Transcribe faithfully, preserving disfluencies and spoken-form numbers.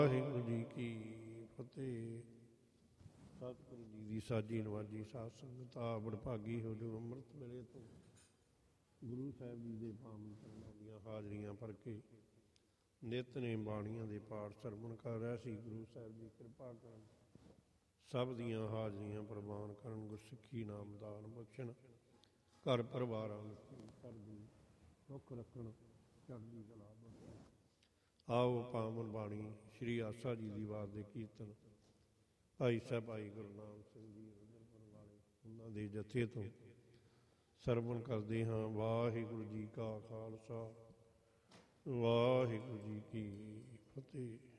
ਵਾਹਿਗੁਰੂ ਜੀ ਕੀ ਫਤਿਹ। ਸਤਿਗੁਰੂ ਜੀ ਦੀ ਸਾਜੀ ਨਵਾਜੀ ਸਾਧ ਸੰਗਤ ਆ ਬੜਭਾਗੀ ਹੋ ਜੋ ਅੰਮ੍ਰਿਤ ਵੇਲੇ ਤੋਂ ਗੁਰੂ ਸਾਹਿਬ ਜੀ ਦੇ ਪਾਵਨ ਚਰਨਾਂ ਦੀਆਂ ਹਾਜ਼ਰੀਆਂ ਭਰ ਕੇ ਨਿਤਨੇਮ ਬਾਣੀਆਂ ਦੇ ਪਾਠ ਸਰਵਣ ਕਰ ਰਿਹਾ ਸੀ। ਗੁਰੂ ਸਾਹਿਬ ਜੀ ਕਿਰਪਾ ਕਰਨ, ਸਭ ਦੀਆਂ ਹਾਜ਼ਰੀਆਂ ਪ੍ਰਵਾਨ ਕਰਨ, ਗੁਰਸਿੱਖੀ ਨਾਮਦਾਨ ਬਖਸ਼ਣ, ਘਰ ਪਰਿਵਾਰਾਂ ਘਰ ਦੀ ਸੁੱਖ ਰੱਖਣ, ਚੜ੍ਹਦੀ ਕਲਾ ਬਖਸ਼ਣ। ਆਓ ਪਾਵਨ ਬਾਣੀ ਸ਼੍ਰੀ ਆਸਾ ਜੀ ਦੀ ਵਾਰ ਦੇ ਕੀਰਤਨ ਭਾਈ ਸਾਹਿਬ ਭਾਈ ਗੁਰਨਾਮ ਸਿੰਘ ਜੀ ਵਾਲੇ ਉਹਨਾਂ ਦੇ ਜਥੇ ਤੋਂ ਸਰਵਣ ਕਰਦੇ ਹਾਂ। ਵਾਹਿਗੁਰੂ ਜੀ ਕਾ ਖਾਲਸਾ, ਵਾਹਿਗੁਰੂ ਜੀ ਕੀ ਫਤਿਹ।